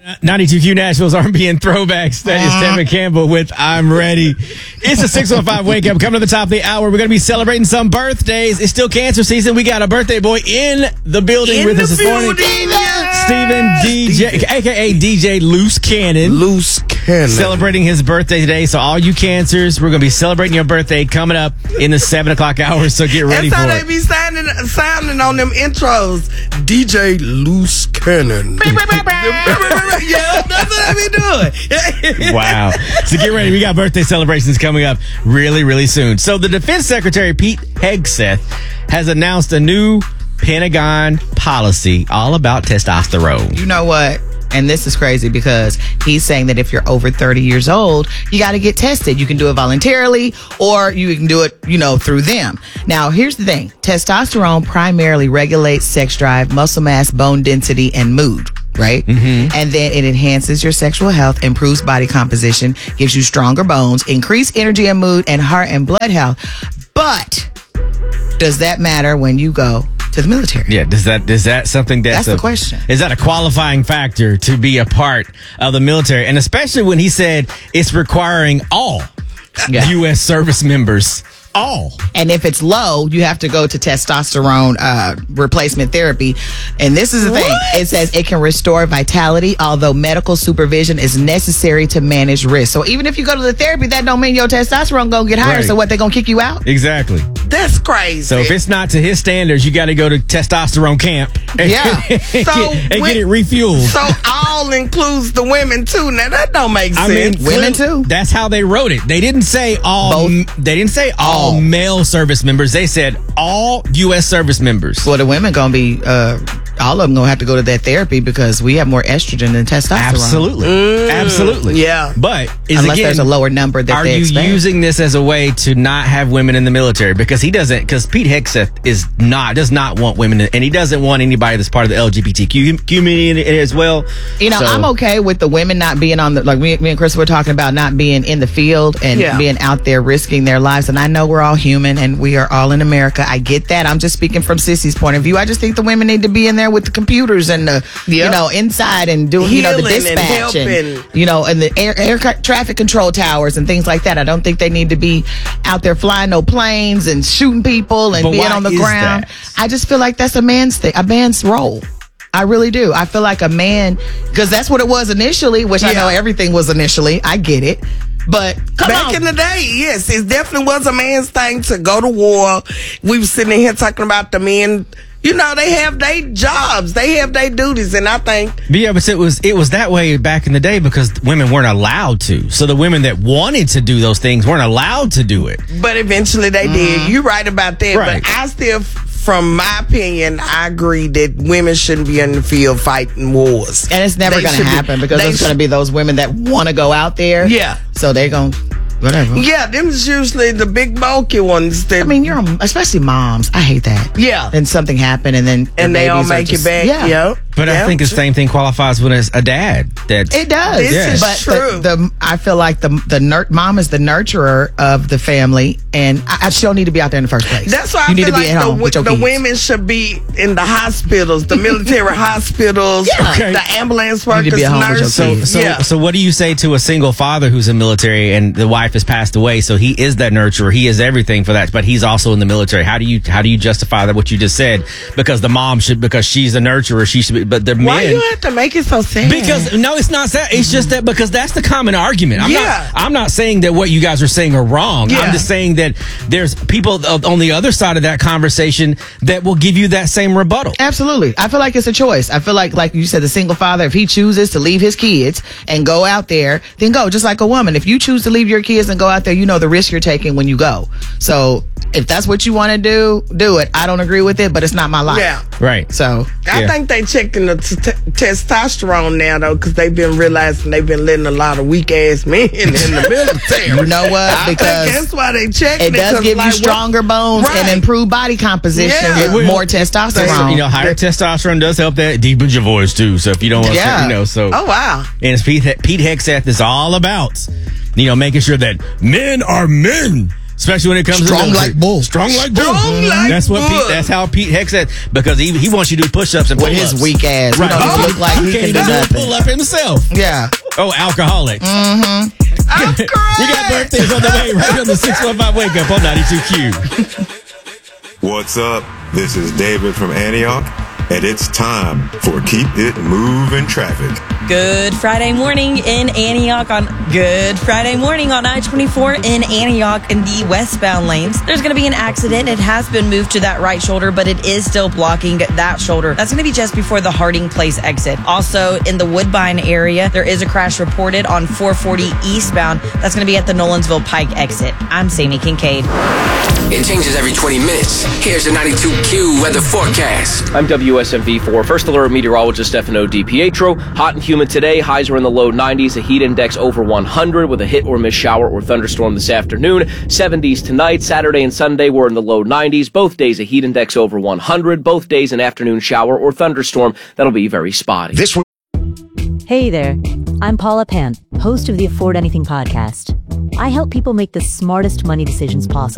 92Q Nashville's R&B and Throwbacks. That is Tevin Campbell with I'm Ready. It's a 6:05 wake up. Coming to the top of the hour, we're going to be celebrating some birthdays. It's still cancer season. We got a birthday boy in the building with us this morning. Stephen DJ, a.k.a. DJ Loose Cannon. Loose Cannon. Celebrating his birthday today. So all you cancers, we're going to be celebrating your birthday coming up in the 7 o'clock hour. So get ready for it. That's how they be sounding on them intros. DJ Loose Cannon. Yeah, that's what they be doing. Wow. So get ready. We got birthday celebrations coming up really, really soon. So the Defense Secretary, Pete Hegseth, has announced a new Pentagon policy all about testosterone. You know what? And this is crazy because he's saying that if you're over 30 years old, you got to get tested. You can do it voluntarily or you can do it, through them. Now, here's the thing. Testosterone primarily regulates sex drive, muscle mass, bone density, and mood. Right? Mm-hmm. And then it enhances your sexual health, improves body composition, gives you stronger bones, increased energy and mood, and heart and blood health. But does that matter when you go to the military? Yeah, is that something that's the question. Is that a qualifying factor to be a part of the military? And especially when he said it's requiring all U.S. service members. All. And if it's low, you have to go to testosterone replacement therapy. And this is the thing. It says it can restore vitality, although medical supervision is necessary to manage risk. So even if you go to the therapy, that don't mean your testosterone gonna get higher. Right. So what, they gonna kick you out? Exactly. That's crazy. So if it's not to his standards, you got to go to testosterone camp. And, get it refueled. So all includes the women too. Now that don't make sense. I mean, women too. That's how they wrote it. They didn't say all. Both. They didn't say all male service members. They said all U.S. service members. Well, the women gonna be all of them gonna have to go to that therapy because we have more estrogen than testosterone. Absolutely. Yeah. But unless there's a lower number that they expect. Are you using this as a way to not have women in the military? Because because Pete Hegseth does not want women, and he doesn't want anybody that's part of the LGBTQ community as well. I'm okay with the women not being on the, like me and Chris were talking about, not being in the field and being out there risking their lives. And I know we're all human and we are all in America. I get that. I'm just speaking from Sissy's point of view. I just think the women need to be in there with the computers and the, inside and doing, the dispatch and the air traffic control towers and things like that. I don't think they need to be out there flying no planes and shooting people and being on the ground. I just feel like that's a man's thing, a man's role. I really do. I feel like a man, because that's what it was initially, which I know everything was initially. I get it. But back in the day, yes, it definitely was a man's thing to go to war. We were sitting here talking about the men. They have their jobs, they have their duties, and I think. But it was that way back in the day because women weren't allowed to. So the women that wanted to do those things weren't allowed to do it. But eventually they did. You're right about that. Right. But I still, from my opinion, I agree that women shouldn't be in the field fighting wars. And it's never going to happen because there's going to be those women that want to go out there. Yeah. So they're going to. Whatever. Yeah, them is usually the big bulky ones. Especially moms. I hate that. Yeah. Then something happened and they don't make it back. Yeah. But I think the same thing qualifies when it's a dad. It does. This is true. I feel like the mom is the nurturer of the family, and she don't need to be out there in the first place. That's why I feel like the women should be in the hospitals, the military hospitals, the ambulance workers, nurses. So what do you say to a single father who's in the military and the wife has passed away? So he is that nurturer. He is everything for that, but he's also in the military. How do you justify that? What you just said? Because the mom because she's a nurturer, she should be. But the why you have to make it so sad? Because no, it's not sad. It's just that because that's the common argument. I'm not saying that what you guys are saying are wrong. Yeah. I'm just saying that there's people on the other side of that conversation that will give you that same rebuttal. Absolutely. I feel like it's a choice. I feel like you said, the single father, if he chooses to leave his kids and go out there, then go. Just like a woman, if you choose to leave your kids and go out there, the risk you're taking when you go. So if that's what you want to do it. I don't agree with it, but it's not my life. Yeah. Right. So I think they checking the testosterone now, though, because they've been realizing they've been letting a lot of weak ass men in the military. You know what? Because that's why they checking it. Does give you stronger bones and improved body composition with more testosterone. Higher testosterone does help that deepens your voice too. So if you don't want to, so oh wow. And it's Pete Hegseth is all about, making sure that men are men. Especially when it comes strong to like bull. Strong like bull. Strong like That's what bull. That's how Pete Heck said, because he wants you to do push-ups and With pull-ups. his weak ass. Right. He don't even look like he Can't can do even nothing. pull up himself. Yeah. Oh, alcoholics. I'm We got birthdays on the way right on the 615 Wake Up on 92Q. What's up? This is David from Antioch, and it's time for Keep It Moving Traffic. Good Friday morning in Antioch on I-24 in Antioch in the westbound lanes. There's going to be an accident. It has been moved to that right shoulder, but it is still blocking that shoulder. That's going to be just before the Harding Place exit. Also in the Woodbine area, there is a crash reported on 440 eastbound. That's going to be at the Nolensville Pike exit. I'm Sammy Kincaid. It changes every 20 minutes. Here's the 92Q weather forecast. I'm WSMV4 First Alert Meteorologist Stefano DiPietro. Hot and humid today. Highs are in the low 90s. A heat index over 100 with a hit or miss shower or thunderstorm this afternoon. 70s tonight. Saturday and Sunday we're in the low 90s. Both days a heat index over 100. Both days an afternoon shower or thunderstorm. That'll be very spotty. Hey there. I'm Paula Pant, host of the Afford Anything podcast. I help people make the smartest money decisions possible.